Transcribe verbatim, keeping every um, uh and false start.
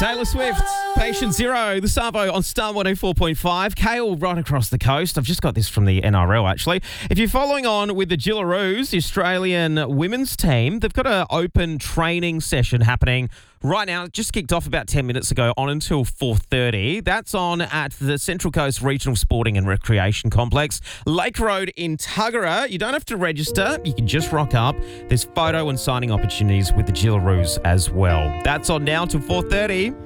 Taylor Swift, Patient Zero, the Savo on Star one oh four point five. Kale right across the coast. I've just got this from the N R L, actually. If you're following on with the Gillaroos, the Australian women's team, they've got an open training session happening right now. It just kicked off about ten minutes ago on until four thirty. That's on at the Central Coast Regional Sporting and Recreation Complex, Lake Road in Tuggerah. You don't have to register. You can just rock up. There's photo and signing opportunities with the Gillaroos as well. That's on now till four thirty.